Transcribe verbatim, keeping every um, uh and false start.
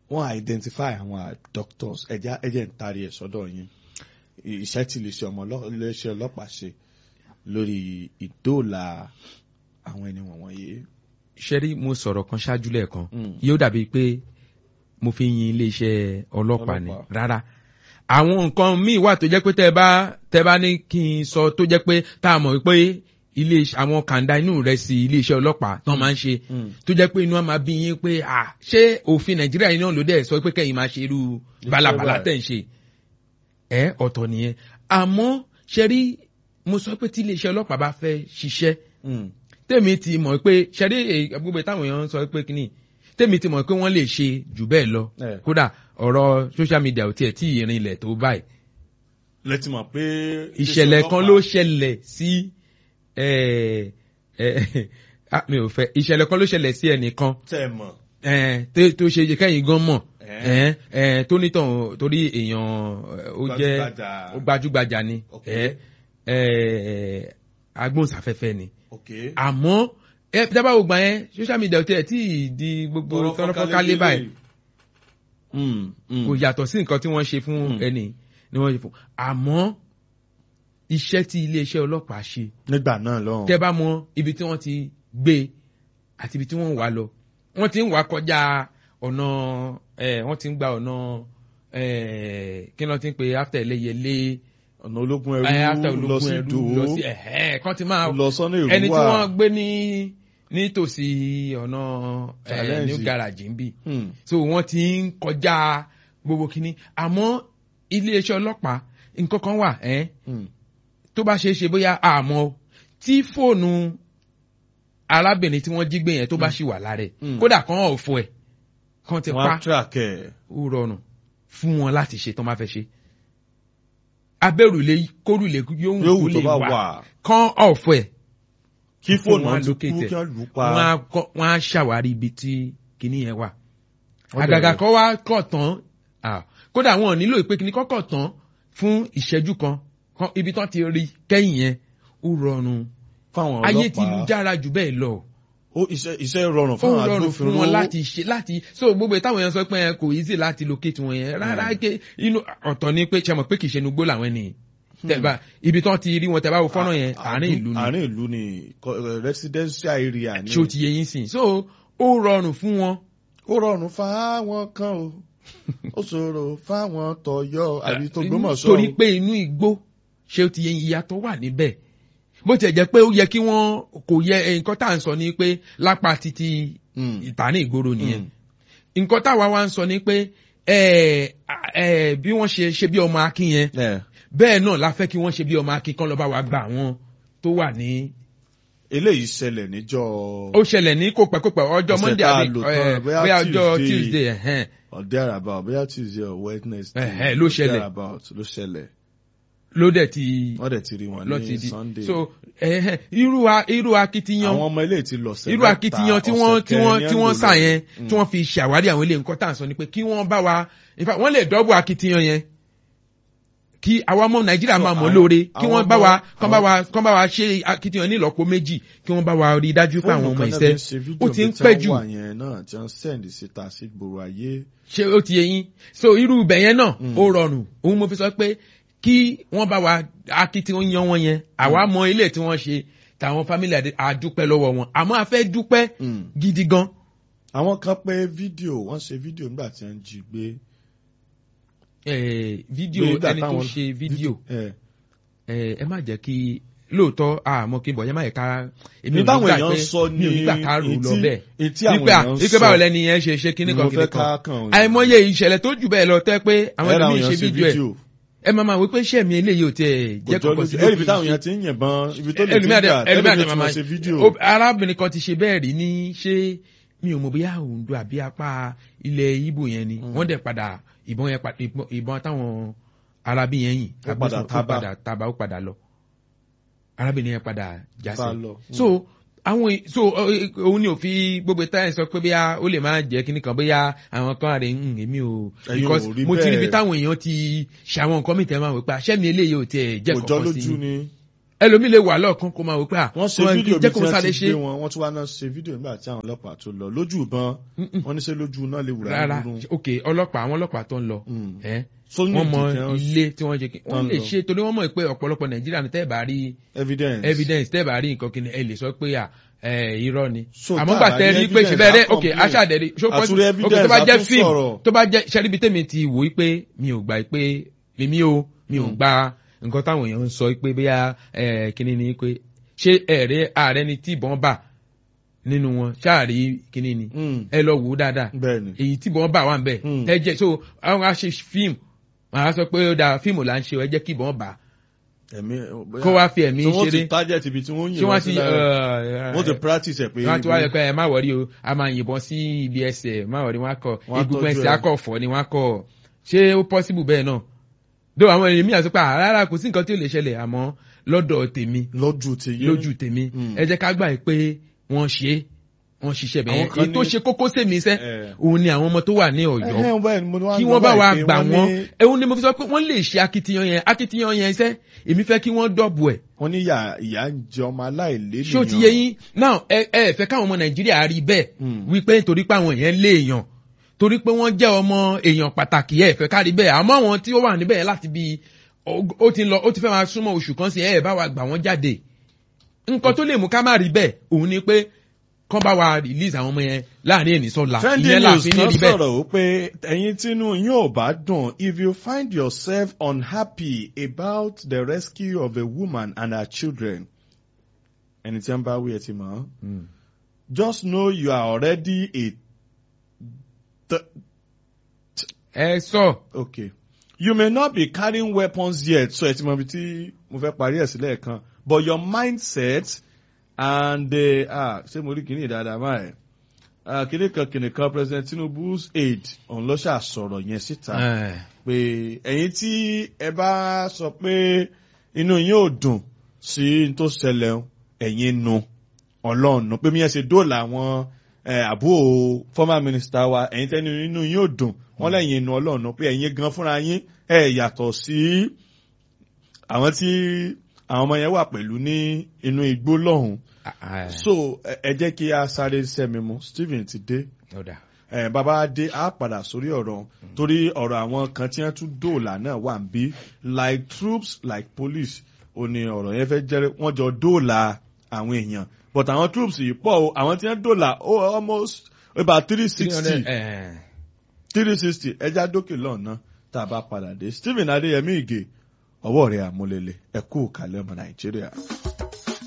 wọ́n identify àwọn doctors ẹ̀já ẹ̀jẹ̀ ń tarí ẹ̀ sọ́dọ̀ yín iṣẹ́ tí lè ṣe ọmọ iléeṣẹ́ ọlọ́pàá ṣe lórí ìdóòlà àwọn ẹni wọ̀nyí. ṣẹ́rí mo sọ̀rọ̀ kan ṣáájú lẹ́ẹ̀kan yóò dàbí pé mo fi yin iléeṣẹ́ ọlọ́pàá ni rárá àwọn nǹkan míì wà tó jẹ́ pé tẹ́ bá tẹ́ bá ní kí n sọ tó jẹ́ pé tá a mọ̀ wípé ilé àwọn kàńdá inú rẹ̀ sí iléeṣẹ́ ọlọ́pàá tán máa ń ṣe tó jẹ́ pé inú á máa bí yín pé à ṣé òfin nàìjíríà yìí náà ló dẹ̀ sọ pé kẹ́yìn máa ṣe irú balabala tẹ̀ ń ṣe ẹ ọ̀tọ̀ nìyẹn àmọ́ ṣe rí mo sọ pé tí iléeṣẹ́ ọlọ́pàá bá fẹ́ ṣiṣẹ́ tèmi ti mọ̀ pé ṣe rí gbogbo táwọn èèyàn sọ pé kíní tèmi ti mọ̀ pé wọ́n lè ṣe jù bẹ́ẹ̀ lọ kódà ọ̀rọ̀ social media ò tiẹ̀ tí ìrìn ilẹ̀ tó báyìí. lẹ́tí mọ̀ pé ìṣẹ̀lẹ̀ kan ló ṣẹlẹ̀ sí mi ò fẹ́ ìṣẹ̀lẹ̀ kan ló ṣẹlẹ̀ sí ẹnìkan tó ṣe kẹ́yìn gan mọ̀ tó nítàn torí èèyàn ó jẹ́ gbajúgbajà ni agbóhùnsáfẹ́fẹ́ ni àmọ́ ẹ dábàá ògbà yẹn social media tẹ tí di gbogbo tọrọfọkálé báyìí kò yàtọ̀ sí nǹkan tí wọ́n ṣe fún ẹni ni wọ́n ṣe fún àmọ́ iṣẹ́ tí iléeṣẹ́ ọlọ́pàá ṣe nígbà náà lọ́hùn tẹ́ bá mọ ibi tí wọ́n ti gbé àti ibi tí wọ́n wà lọ wọ́n ti ń wà kọjá ọ̀nà wọ́n ti ń gba ọ̀nà kí ni wọ́n ti ń pè after ẹlẹ́yẹlé ọ̀nà ológun ẹrú lọ sí ìdòwó kan ti máa ẹni tí wọ́n gbé ní nítòsí ọ̀nà new garage ń bì so wọ́n ti ń kọjá gbogbo kínní àmọ́ iléeṣẹ́ ọlọ́pàá nǹkan kan wà tó bá ṣe é ṣe bóyá àmọ́ tí fóònù arábìnrin tí wọ́n jí gbé yẹn tó bá ṣì wà lára ẹ̀ kódà kan ọ̀fọ̀ ẹ̀ kan ti pa ó rọrùn fún wọn láti ṣe tán bá fẹ́ ṣe abẹ́rùlé kórùlé yóò wù lè wà kán ọ̀fọ̀ ẹ̀ kí fóònù wọn ti kú kí wọ́n lù pa wọ́n á ṣàwárí ibi tí kinní yẹn wà àgàgà kan wá kọ̀ tán kódà wọn ò nílò ìpè kinní kọ́kọ̀ tán fún ìṣẹ́jú kan ibi tán ti rí kẹ́yìn yẹn ó rọrùn fáwọn ọlọ́pàá ayé ti lu jára jù bẹ́ẹ̀ lọ. ó iṣẹ́ iṣẹ́ rọrùn fún àwọn agbófinró ó rọrùn fún wọn láti ṣe láti so gbogbo táwọn èèyàn sọ pé kò easy láti locate wọn yẹn rárá ké inú ọ̀tọ̀ ni pé ṣe mọ̀ pé kì í ṣe nugbó làwọn ènìyàn tẹ̀bá ibi tán ti rí wọn tẹ̀bá wo fọ́nà yẹn àárín ìlú ni àárín ìlú ni residential area ni. ṣé o ti yẹ yín sìn so ó rọrùn fún wọn. ó rọrùn fáwọn kan o ó ṣòro fáwọn tọ̀yọ́ àbí tó Ògbómọ̀ṣọ́. torí pé inú igbó ṣé o ti yẹ ìyàtọ̀ wà níbẹ̀ bó tiẹ̀ jẹ́ pé ó yẹ kí wọ́n kò yẹ nǹkan tá à ń sọ ni pé lápá títí ìtàní ìgboro nìyẹn nǹkan táwa wá ń sọ ni pé bí wọ́n ṣe ṣe bí ọmọ akin yẹn bẹ́ẹ̀ náà la fẹ́ kí wọ́n ṣe bí ọmọ akin kan lọ bá wa gba àwọn tó wà ní. eléyìí ṣẹlẹ̀ níjọ́. ó ṣẹlẹ̀ ní kò pẹ́ kò pẹ́ ọjọ́ Monday àbí bóyá ọjọ́ Tuesday. ọ̀dẹ́ àràbà bóyá Tuesday or Wednesday. ló ṣẹlẹ̀ ló ṣẹlẹ̀ ló dẹ̀ ti wọ́n dẹ̀ ti rí wọn ní Sunday. so irú irú akitiyan àwọn ọmọ ilé ti lọ sẹ́lẹ̀ irú akitiyan tí wọ́n tí wọ́n tí wọ́n sà yẹn tí wọ́n fi ṣàwárí àwọn ilé nǹkan tá à ń sọ ni pé kí wọ́n bá wa in fact wọ́n lè dọ́bù akitiyan yẹn kí àwa ọmọ Nàìjíríà máa mọ̀ lóore kí wọ́n bá wa kán bá wa kán bá wa ṣe akitiyan ní ìlọ́po méjì kí wọ́n bá wa rí dájú pé àwọn ọmọ ìṣẹ́ ó ti ń pẹ́ jù. ṣé ó ti yẹ yín so irú ibẹ̀ yẹn náà ó rọrùn òun mo fi sọ pé kí wọ́n bá wa akitiyan yan wọn yẹn àwa mọ ilé tí wọ́n ṣe tàwọn family àdúpẹ́ lọ́wọ́ wọn àmọ́ a fẹ́ dúpẹ́ gidi gan. àwọn kan pé fídíò wọ́n ṣe fídíò nígbà tí wọ́n jí gbé. fídíò ẹni tó ṣe fídíò ẹ má jẹ́ kí lóòótọ́ àmọ́ kí n bọ̀ yẹn má yẹ ká èmi ò ní gbà pé mi ò ní gbà ká rò lọ bẹ́ẹ̀ nípa ìpè báwo lẹ́ni yẹn ṣe ṣe kíní kan kíní kan àìmọye ìṣẹ̀lẹ̀ tó jù bẹ́ẹ̀ lọ tẹ́ pé àwọn ẹlòmíì ṣe fídíò ẹ̀ ẹ máa máa wí pé ṣé mi eléyìí ò tiẹ̀ jẹ́ kọ̀kọ́ sí lókè. ẹ̀rí táwọn èèyàn ti ń yìnbọn ibi tó lè ti gbà tẹ́lẹ̀ tí wọ́n ṣe fídíò. arábìnrin kan ti ṣe bẹ́ẹ̀ rí ní ṣé mi ò mọ̀ bóyá Oǹdó àbí apá ilẹ̀ Ìgbò yẹn ni wọ́n dẹ̀ padà ìbọn yẹn ìbọn táwọn arábìnrin yẹn yìn ó padà tábà ó padà lọ arábìnrin yẹn padà jásẹ̀ so àwọn so òun ni ò fi gbogbo táyà sọ pé bóyá ó lè máa jẹ́ kíní kan bóyá àwọn kan rẹ̀ ń èmi ò because mo ti níbi táwọn èèyàn ti ṣàwọn nǹkan mìíràn máa wò pé àṣẹ mi eléyìí ò tiẹ̀ jẹ́ kọ̀ọ̀kan sí mi ẹlòmíì lè wà lọ́ọ̀kan kó máa wò pé à wọ́n ṣe fídíò bí jẹ́ tí kó wọ́n sáré ti ṣe. gbé wọn wọ́n tún wá náà ṣe fídíò nígbà tí àwọn ọlọ́pàá tó lọ lójú ìbọn wọ́n ní ṣe lójú náà lè wùrà rárá lórun. ok ọlọ́pàá àwọn ọlọ́pàá tó ń lọ ẹ́ So ní wọ́n mọ ìdí kan ilé tí wọ́n ṣe kí wọ́n tán lè lọ. ṣe torí wọ́n mọ̀ pé ọ̀pọ̀lọpọ̀ nàìjíríà ní tẹ́ẹ̀ bá rí evidence. evidence tẹ́ẹ̀ bá rí nǹkan kí ni ẹ lè sọ pé à ẹ irọ́ ni So àmọ́ tá gbà a bá tẹ́ rí rí pé ṣe evidence, bẹ́ẹ̀ rẹ́ a ok complain. aṣáàdẹ̀rí ṣó pọ́ Àtúrí ok evidence, tó bá jẹ́ a tún fíìmù sọ̀rọ̀. tó bá jẹ́ ṣẹ́ríbi tèmi ti wò ó pé mi ò gbà pé èmi o mi ò gba nǹkan táwọn èèyàn ń sọ pé bóyá ẹ kíní ni pé ṣé ẹ̀rẹ́ ààrẹ ni tí ìbọn bà nínú wọn ṣáàrí kíní ni ẹ lọ wò ó dáadáa Bẹ́ẹ̀ni. èyí tí ìbọn bà wà ń bẹ̀ Mm. ẹ jẹ́ so àwọn aṣe fíìmù màá sọ pé ó dáa fíìmù là ń ṣe ẹ jẹ́ kí ìbọn bà ẹ̀mí kó wá fi ẹ̀mí so wọ́n ti ṣeré target ibi tí wọ́n ṣé yìnbọn wọ́n sí ti lára wọ́n ti practice ẹ̀ pé wọ́n ti wá yẹ pé ẹ má wọrí o a máa yìnbọn sí ibi ẹsẹ̀ má wọrí wọn kọ Wọ́n á egungun tọ́jú ẹsẹ̀ ẹ̀. akọ̀fọ̀ ni wọ́n kọ ṣé ó possible bẹ́ẹ̀ náà dó àwọn ènìyàn mi àti pé rárá kò sí nǹkan tí ò lè ṣẹlẹ̀ àmọ́ lọ́dọ̀ tèmi lójú ti yé lójú tèmi Mm. ẹ jẹ́ ká gbà pé wọ́n ṣe é wọ́n ṣiṣẹ́ bẹ́ẹ̀ Àwọn kan èyí tó ní- ṣe kókó sèmi sẹ́ Eh. òun ni àwọn ọmọ tó wà ní Ọ̀yọ́ Ẹ̀hẹ́n, bẹ́ẹ̀ ni mo ní wá kí ń wọ́n gbọ́ bá wa báyìí pé gbà wọ́n wọ́n ní- ẹ̀hún ni mo fi sọ pé wọ́n lè ṣe akitiyan yẹn akitiyan yẹn sẹ́ èmi fẹ́ kí wọ́n dọ̀bù ẹ̀ wọ́n ní ìyá ìyá ń jẹ ọmọ aláìlé ṣé o ti yé yín now ẹ ẹ fẹ́ káwọn ọmọ Nàìjíríà rí bẹ́ẹ̀ Mm. wípé nítorí pé àwọn èèyàn lé èèyàn torí pé wọ́n jẹ́ ọmọ èèyàn pàtàkì ẹ fẹ́ kárí bẹ́ẹ̀ àmọ́ àwọn tí ó wà níbẹ̀ láti bí ó ti lọ ó ti fẹ́ máa súnmọ́ oṣù kan sí ẹ bá wa gbà wọ́n jáde nǹkan tó lè mú ká má rí bẹ́ẹ̀ òun ni pé kán bá wa release àwọn ọmọ yẹn láàrin ènì sọ́la Trendy ìyẹn news láàfin ní kan rí bẹ́ẹ̀. sọ̀rọ̀ ó pé ẹ̀yin tínú yín ò bá dùn if you find yourself unhappy about the rescue of a woman and her children ẹni tí wọ́n bá wí ẹ ti mọ̀ ọ́ Mm. just know you are already a th- ẹ sọ okay you may not be carrying weapons yet so ẹ ti mọ̀ ibi tí mo fẹ́ parí ẹ̀ sílẹ̀ kan but your mindset and the ah ṣé mo rí kìíní dáadáa máa ẹ̀ ah kìíní kan kìíní kan President Tinubu's aide òun ló ṣàsọ̀rọ̀ yẹn síta ẹ pé ẹ̀yin tí ẹ bá sọ pé inú yín ò dùn sí n tó ṣẹlẹ̀ ẹ̀yin nu ọlọ́run pé mi yẹn ṣe dóòlà àwọn eh, àbúrò former minister wa ẹ̀yin tẹ́ni inú yín ò dùn wọ́n lẹ́yìn inú ọlọ́run pé ẹ̀yin gan fúnra yín ẹ̀ yàtọ̀ sí àwọn tí àwọn ọmọ yẹn wà pẹ̀lú ní inú igbó lọ́hùn. so ẹ ẹ jẹ́ kí a sáré sẹ́mi mu Stephen ti dé ọ̀dà ẹ bàbá dé á padà sórí ọ̀rọ̀ torí ọ̀rọ̀ àwọn kan tí wọ́n tún dóòlà náà wà ń bí like troops like police ò ní ọ̀rọ̀ yẹn fẹ́ jẹ́ wọ́n jọ dóòlà àwọn èèyàn but àwọn troops yìí pọ̀ o àwọn tí wọ́n dóòlà ó almost about three sixty three sixty ẹja dókè lọ́nà tá a bá padà dé Stephen Adéyẹmí Ìgè ọwọ́ rẹ̀ àmúlẹ̀lẹ̀ ẹ̀kú kalẹ̀ ọmọ Nàìjíríà.